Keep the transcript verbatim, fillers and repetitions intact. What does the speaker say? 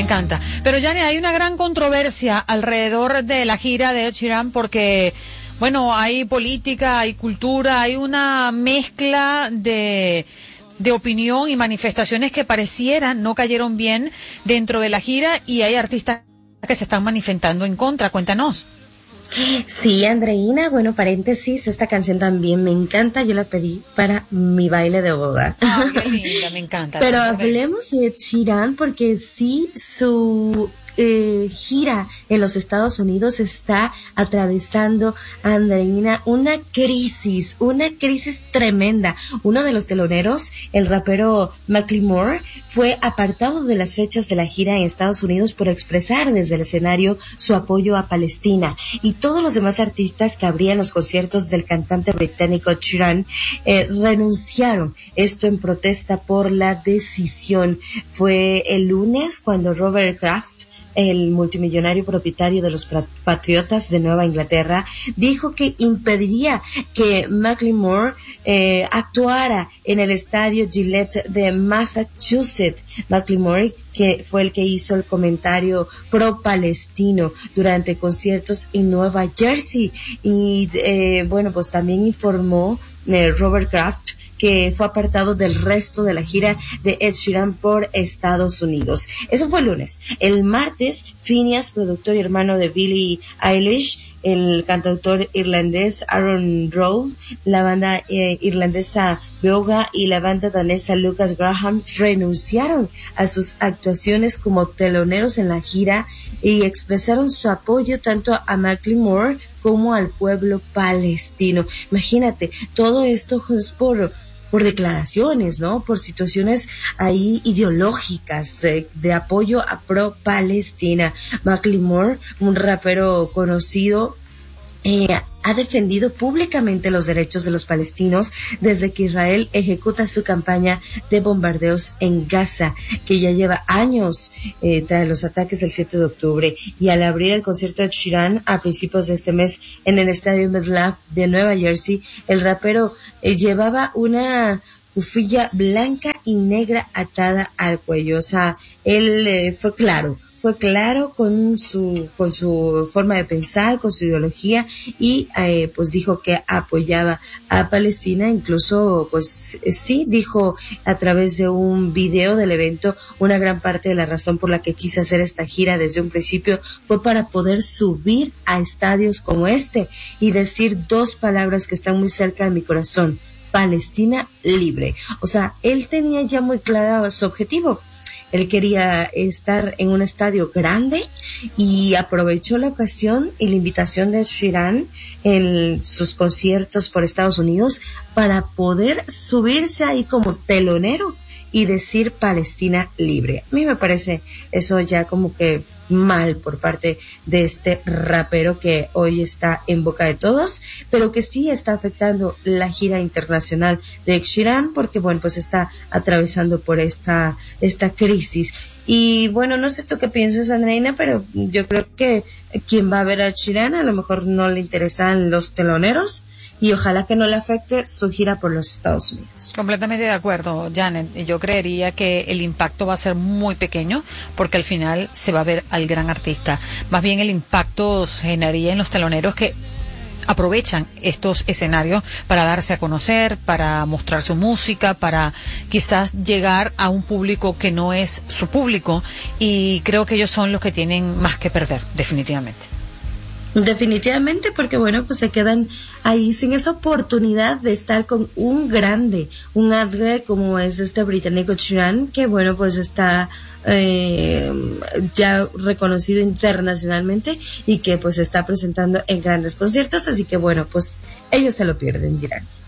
encanta. Pero Yane, hay una gran controversia alrededor de la gira de Ed Sheeran porque, bueno, hay política, hay cultura, hay una mezcla de, de opinión y manifestaciones que parecieran no cayeron bien dentro de la gira y hay artistas que se están manifestando en contra. Cuéntanos. Sí, Andreina, bueno, paréntesis, esta canción también me encanta, yo la pedí para mi baile de boda. Oh, qué linda, me encanta. Pero hablemos de Ed Sheeran porque sí, su eh, gira en los Estados Unidos está atravesando, Andreina, una crisis, una crisis tremenda. Uno de los teloneros, el rapero Macklemore, fue apartado de las fechas de la gira en Estados Unidos por expresar desde el escenario su apoyo a Palestina. Y todos los demás artistas que abrían los conciertos del cantante británico Sheeran eh, renunciaron. Esto en protesta por la decisión. Fue el lunes cuando Robert Kraft, el multimillonario propietario de los Patriotas de Nueva Inglaterra, dijo que impediría que Macklemore eh, actuara en el estadio Gillette de Massachusetts. Macklemore, que fue el que hizo el comentario pro-palestino durante conciertos en Nueva Jersey. Y eh, bueno, pues también informó eh, Robert Kraft que fue apartado del resto de la gira de Ed Sheeran por Estados Unidos. Eso fue el lunes. El martes, Phineas, productor y hermano de Billie Eilish, el cantautor irlandés Aaron Rowe, la banda eh, irlandesa Beoga y la banda danesa Lucas Graham renunciaron a sus actuaciones como teloneros en la gira y expresaron su apoyo tanto a Macklemore como al pueblo palestino. Imagínate, todo esto es por por declaraciones, ¿no? Por situaciones ahí ideológicas eh, de apoyo a pro-Palestina. Macklemore, un rapero conocido, eh, ha defendido públicamente los derechos de los palestinos desde que Israel ejecuta su campaña de bombardeos en Gaza, que ya lleva años eh, tras los ataques del siete de octubre. Y al abrir el concierto de Sheeran a principios de este mes en el estadio MetLife de Nueva Jersey, el rapero eh, llevaba una cufilla blanca y negra atada al cuello. O sea, él eh, fue claro. Fue claro con su con su forma de pensar, con su ideología y eh, pues dijo que apoyaba a Palestina. Incluso pues eh, sí dijo a través de un video del evento, una gran parte de la razón por la que quise hacer esta gira desde un principio fue para poder subir a estadios como este y decir dos palabras que están muy cerca de mi corazón: Palestina libre. O sea, él tenía ya muy claro su objetivo. Él quería estar en un estadio grande y aprovechó la ocasión y la invitación de Sheeran en sus conciertos por Estados Unidos para poder subirse ahí como telonero y decir Palestina libre. A mí me parece eso ya como que mal por parte de este rapero que hoy está en boca de todos, pero que sí está afectando la gira internacional de Ed Sheeran porque bueno, pues está atravesando por esta esta crisis. Y bueno, no sé tú qué piensas, Andreina, pero yo creo que quien va a ver a Ed Sheeran a lo mejor no le interesan los teloneros y ojalá que no le afecte su gira por los Estados Unidos. Completamente de acuerdo, Janet. Yo creería que el impacto va a ser muy pequeño porque al final se va a ver al gran artista. Más bien el impacto se generaría en los teloneros que aprovechan estos escenarios para darse a conocer, para mostrar su música, para quizás llegar a un público que no es su público, y creo que ellos son los que tienen más que perder, definitivamente. Definitivamente, porque bueno, pues se quedan ahí sin esa oportunidad de estar con un grande, un adre como es este británico Sheeran, que bueno, pues está eh, ya reconocido internacionalmente y que pues está presentando en grandes conciertos, así que bueno, pues ellos se lo pierden, dirán.